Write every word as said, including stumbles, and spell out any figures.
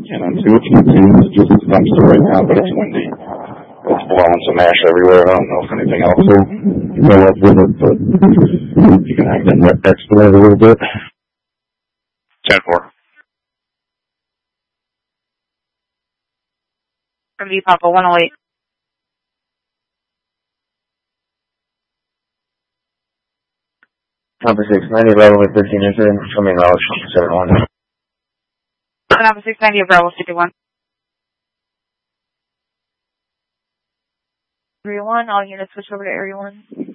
can and see what you can see. It's just a dumpster right now, but it's windy. It's blowing some ash everywhere. I don't know if anything else will go up with it, but you can have them expedite a little bit. ten four. From V Papa one oh eight. Papa six ninety, Bravo with thirteen incident, coming out, seven one. Papa six ninety, Bravo fifty-one. Area one, all units switch over to Area one.